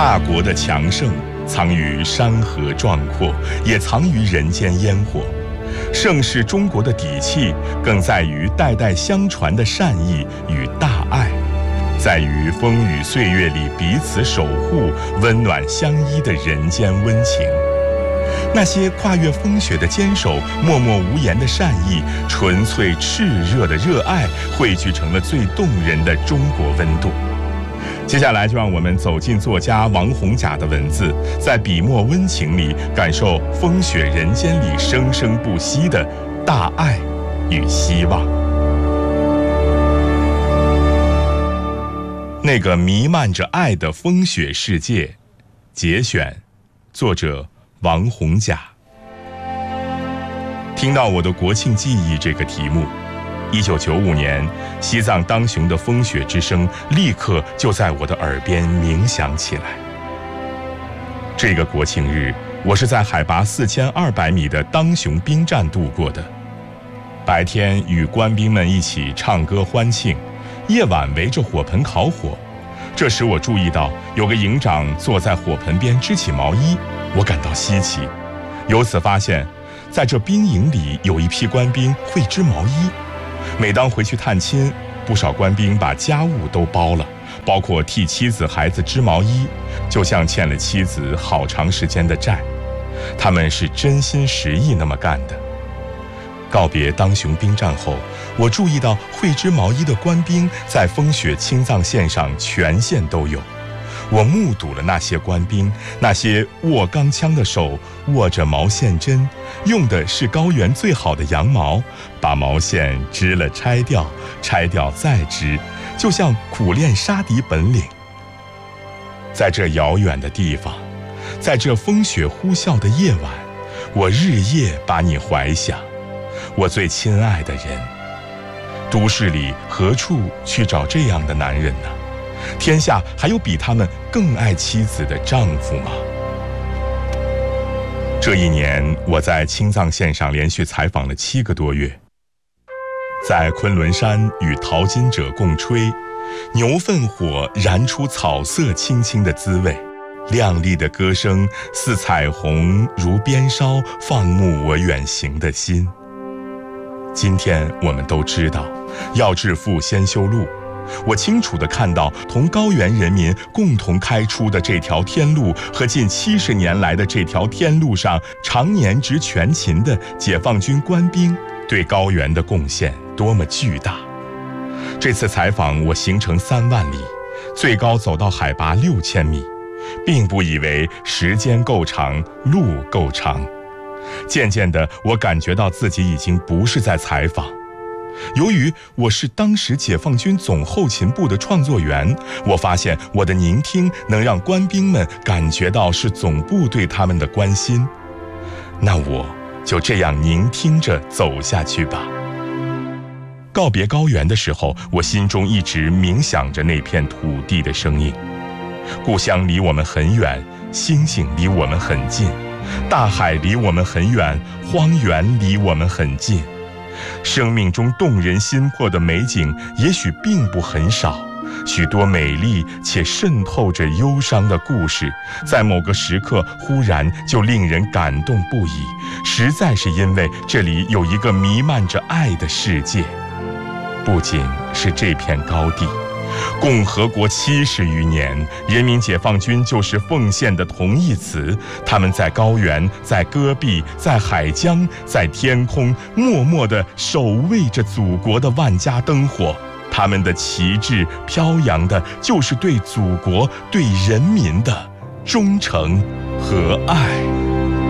大国的强盛藏于山河壮阔，也藏于人间烟火。盛世中国的底气，更在于代代相传的善意与大爱，在于风雨岁月里彼此守护、温暖相依的人间温情。那些跨越风雪的坚守，默默无言的善意，纯粹炽热的热爱，汇聚成了最动人的中国温度。接下来就让我们走进作家王洪甲的文字，在笔墨温情里感受风雪人间里生生不息的大爱与希望。那个弥漫着爱的风雪世界，节选，作者王洪甲。听到我的国庆记忆这个题目，1995年西藏当雄的风雪之声立刻就在我的耳边鸣响起来。这个国庆日，我是在海拔4200米的当雄兵站度过的。白天与官兵们一起唱歌欢庆，夜晚围着火盆烤火。这时我注意到有个营长坐在火盆边织起毛衣，我感到稀奇，由此发现在这兵营里有一批官兵会织毛衣。每当回去探亲，不少官兵把家务都包了，包括替妻子孩子织毛衣，就像欠了妻子好长时间的债。他们是真心实意那么干的。告别当雄兵站后，我注意到会织毛衣的官兵在风雪青藏线上全线都有。我目睹了那些官兵，那些握钢枪的手握着毛线针，用的是高原最好的羊毛，把毛线织了拆掉，拆掉再织，就像苦练杀敌本领。在这遥远的地方，在这风雪呼啸的夜晚，我日夜把你怀想，我最亲爱的人。都市里何处去找这样的男人呢？天下还有比他们更爱妻子的丈夫吗？这一年，我在青藏线上连续采访了7个多月，在昆仑山与淘金者共吹，牛粪火燃出草色青青的滋味，亮丽的歌声似彩虹，如鞭梢，放牧我远行的心。今天我们都知道，要致富先修路。我清楚地看到同高原人民共同开出的这条天路，和近70年来的这条天路上常年执全勤的解放军官兵对高原的贡献多么巨大。这次采访我行程3万里，最高走到海拔6000米，并不以为时间够长，路够长。渐渐的，我感觉到自己已经不是在采访。由于我是当时解放军总后勤部的创作员，我发现我的聆听能让官兵们感觉到是总部对他们的关心。那我就这样聆听着走下去吧。告别高原的时候，我心中一直冥想着那片土地的声音。故乡离我们很远，星星离我们很近，大海离我们很远，荒原离我们很近。生命中动人心魄的美景也许并不很少，许多美丽且渗透着忧伤的故事，在某个时刻忽然就令人感动不已，实在是因为这里有一个弥漫着爱的世界。不仅是这片高地，共和国70余年，人民解放军就是奉献的同义词。他们在高原，在戈壁，在海疆，在天空，默默地守卫着祖国的万家灯火。他们的旗帜飘扬的就是对祖国、对人民的忠诚和爱。